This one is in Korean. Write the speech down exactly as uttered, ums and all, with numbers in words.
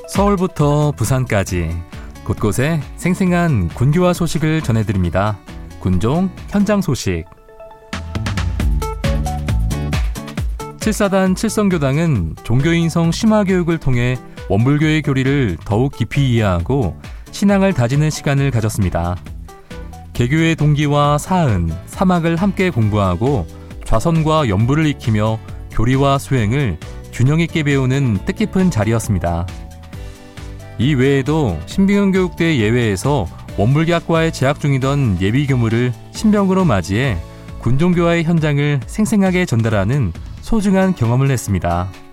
서울부터 부산까지 곳곳에 생생한 군교화 소식을 전해드립니다. 군종 현장 소식. 칠사단 칠성교당은 종교인성 심화교육을 통해 원불교의 교리를 더욱 깊이 이해하고 신앙을 다지는 시간을 가졌습니다. 개교의 동기와 사은, 사막을 함께 공부하고 좌선과 연불을 익히며 교리와 수행을 균형 있게 배우는 뜻깊은 자리였습니다. 이 외에도 신빙은교육대 예외에서 원불교학과에 재학 중이던 예비 교무를 신병으로 맞이해 군종교화의 현장을 생생하게 전달하는 소중한 경험을 했습니다.